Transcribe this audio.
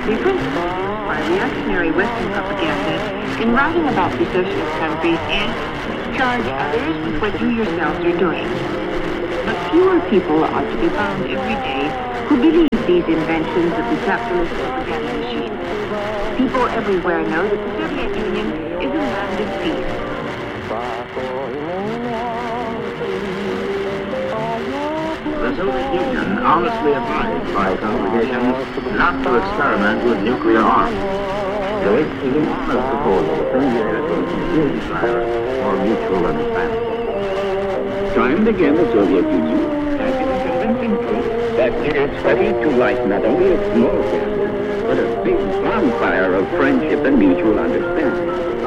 military principles by reactionary Western propaganda in writing about the socialist countries and charge others with what you yourselves are doing. But fewer people are to be found every day who believe these inventions of the capitalist propaganda machine. People everywhere know that the Soviet Union is a land of peace. The Soviet Union honestly advised by congregations not to experiment with nuclear arms. This is an honest proposal affiliated with sincere desire for mutual understanding. Time and again, the Soviet Union has been convincing proof that it is ready to light not only a small candle, but a big bonfire of friendship and mutual understanding.